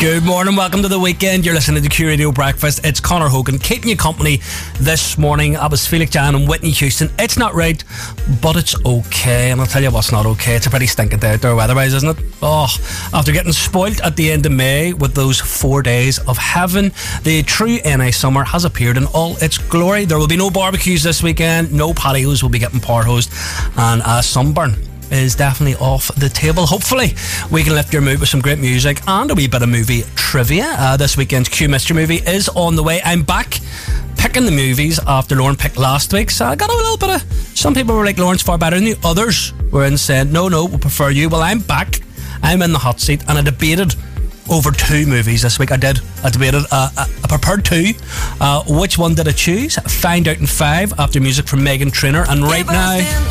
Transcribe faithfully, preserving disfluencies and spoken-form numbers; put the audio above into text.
Good morning, welcome to the weekend. You're listening to Q Radio Breakfast. It's Conor Hogan keeping you company this morning. I was Felix Jan and Whitney Houston. It's not right, but it's okay. And I'll tell you what's not okay. It's a pretty stinking day out there weather-wise, isn't it? Oh, after getting spoilt at the end of May with those four days of heaven, the true N I summer has appeared in all its glory. There will be no barbecues this weekend, no patios will be getting power hosed, and a sunburn is definitely off the table. Hopefully we can lift your mood with some great music and a wee bit of movie trivia. Uh, this weekend's Q Mystery Movie is on the way. I'm back picking the movies after Lauren picked last week, so I got a little bit of, some people were like, Lauren's far better than you, others were in saying no no we prefer you. Well, I'm back, I'm in the hot seat, and I debated over two movies this week. I did I debated uh, I prepared two. Uh, which one did I choose? Find out in five after music from Megan Trainor. And right now